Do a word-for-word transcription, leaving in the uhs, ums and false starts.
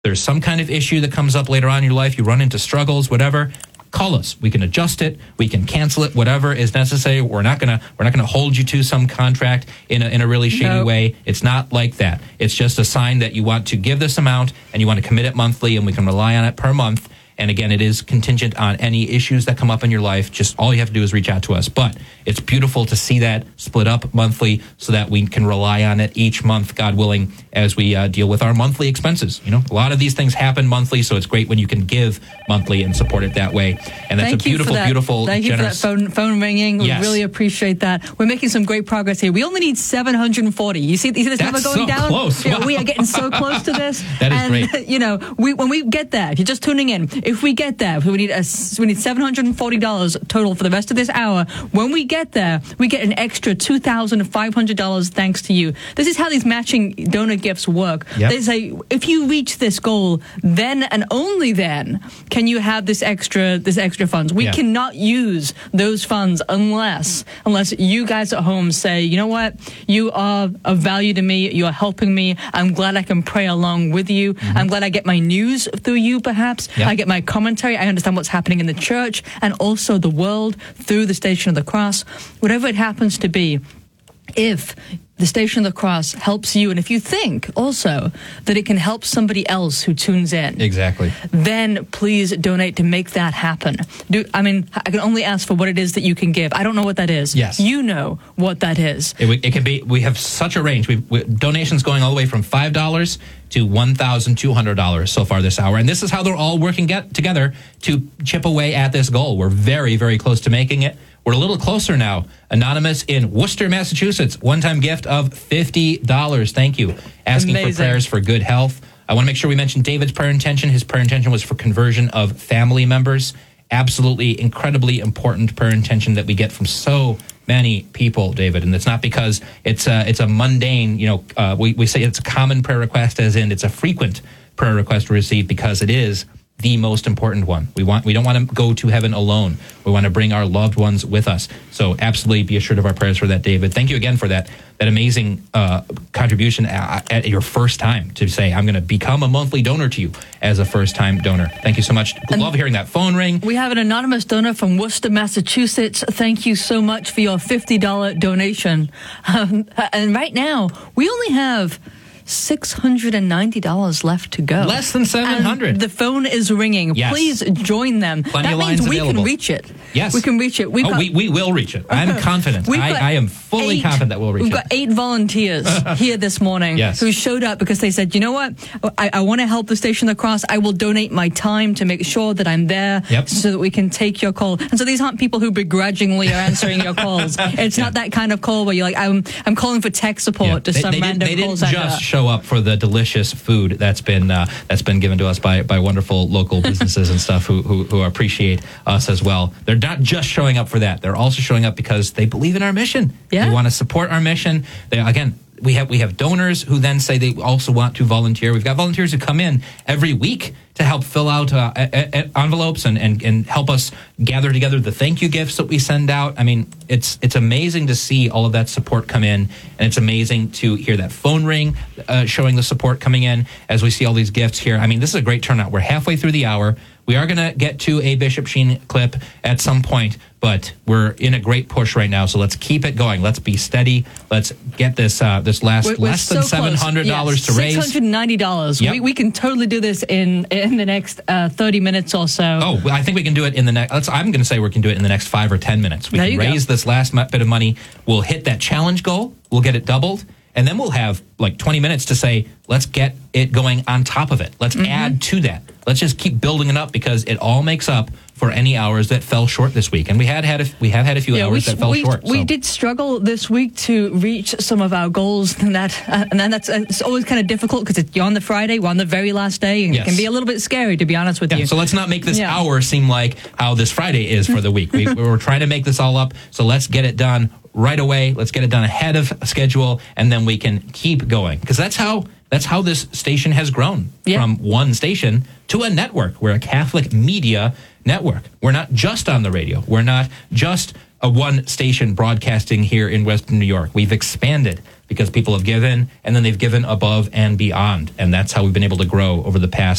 there's some kind of issue that comes up later on in your life, you run into struggles, whatever, call us. We can adjust it. We can cancel it. Whatever is necessary. We're not gonna we're not gonna hold you to some contract in a in a really shady Nope. way. It's not like that. It's just a sign that you want to give this amount and you want to commit it monthly, and we can rely on it per month. And again, it is contingent on any issues that come up in your life. Just all you have to do is reach out to us. But it's beautiful to see that split up monthly so that we can rely on it each month, God willing, as we uh, deal with our monthly expenses. You know, a lot of these things happen monthly, so it's great when you can give monthly and support it that way. And that's Thank a beautiful, you for that. beautiful, Thank generous... you for that phone, phone ringing. We Yes. really appreciate that. We're making some great progress here. We only need seven hundred forty. You see, you see this That's number going so down? close. Yeah, Wow. we are getting so close to this. That is and, great. You know, we, when we get there, if you're just tuning in, if we get there, we need a, we need seven hundred forty dollars total for the rest of this hour. When we get there, we get an extra two thousand five hundred dollars thanks to you. This is how these matching donor gifts work. Yep. They say if you reach this goal, then and only then can you have this extra this extra funds. We Yeah. cannot use those funds unless unless you guys at home say, you know what, you are of value to me. You are helping me. I'm glad I can pray along with you. Mm-hmm. I'm glad I get my news through you. Perhaps Yep. I get my commentary. I understand what's happening in the church and also the world through the Station of the Cross. Whatever it happens to be, if the Station of the Cross helps you, and if you think also that it can help somebody else who tunes in, Exactly. then please donate to make that happen. Do I mean, I can only ask for what it is that you can give. I don't know what that is. Yes. You know what that is. It, it can be. We have such a range. We've we, donations going all the way from five dollars to one thousand two hundred dollars so far this hour, and this is how they're all working get together to chip away at this goal. We're very, very close to making it. We're a little closer now. Anonymous in Worcester, Massachusetts, one-time gift of fifty dollars. Thank you. Asking Amazing. for prayers for good health. I want to make sure we mention David's prayer intention. His prayer intention was for conversion of family members. Absolutely incredibly important prayer intention that we get from so many people, David. And it's not because it's a, it's a mundane, you know, uh, we, we say it's a common prayer request, as in it's a frequent prayer request to receive, because it is the most important one. We want we don't want to go to heaven alone. We want to bring our loved ones with us. So absolutely be assured of our prayers for that, David. Thank you again for that that amazing uh, contribution at, at your first time to say, I'm going to become a monthly donor to you as a first-time donor. Thank you so much. And love hearing that phone ring. We have an anonymous donor from Worcester, Massachusetts. Thank you so much for your fifty dollars donation. Um, and right now, we only have six hundred ninety dollars left to go. Less than seven hundred. And the phone is ringing. Yes. Please join them. Plenty that of means lines we available. can reach it. Yes. We can reach it. We've oh, got, we, we will reach it. I'm confident. We've I, got I am fully eight- confident that we'll reach We've it. got eight volunteers here this morning Yes. who showed up because they said, you know what, I, I want to help the Station of the Cross. I will donate my time to make sure that I'm there Yep. so that we can take your call. And so these aren't people who begrudgingly are answering your calls. It's Yeah. not that kind of call where you're like, I'm I'm calling for tech support Yeah. to They, some they random didn't, they call didn't center. just show up for the delicious food that's been uh, that's been given to us by by wonderful local businesses and stuff who, who who appreciate us as well. They're not just showing up for that. They're also showing up because they believe in our mission. Yeah. They want to support our mission. They again. We have we have donors who then say they also want to volunteer. We've got volunteers who come in every week to help fill out uh, a, a, envelopes and, and, and help us gather together the thank you gifts that we send out. I mean, it's it's amazing to see all of that support come in, and it's amazing to hear that phone ring uh, showing the support coming in as we see all these gifts here. I mean, this is a great turnout. We're halfway through the hour. We are going to get to a Bishop Sheen clip at some point, but we're in a great push right now. So let's keep it going. Let's be steady. Let's get this uh, this last We're, we're less than so seven hundred dollars yes, to raise. six hundred ninety dollars. Yep. We, we can totally do this in in the next uh, thirty minutes or so. Oh, I think we can do it in the next. Let's, I'm going to say we can do it in the next five or ten minutes. We There can you go. raise this last mu- bit of money. We'll hit that challenge goal. We'll get it doubled, and then we'll have like twenty minutes to say, let's get it going on top of it. Let's Mm-hmm. add to that. Let's just keep building it up because it all makes up for any hours that fell short this week. And we had had a, we have had a few Yeah, hours we, that fell we, short. we so. did struggle this week to reach some of our goals, and that uh, and then that's uh, it's always kind of difficult because you're on the Friday, we're on the very last day, and Yes. it can be a little bit scary, to be honest with Yeah, you. so let's not make this Yeah. hour seem like how this Friday is for the week. We, we're trying to make this all up, so let's get it done right away. Let's get it done ahead of schedule, and then we can keep going. Because that's how that's how this station has grown Yeah. from one station to a network. We're a Catholic media network. We're not just on the radio. We're not just a one station broadcasting here in Western New York. We've expanded because people have given, and then they've given above and beyond. And that's how we've been able to grow over the past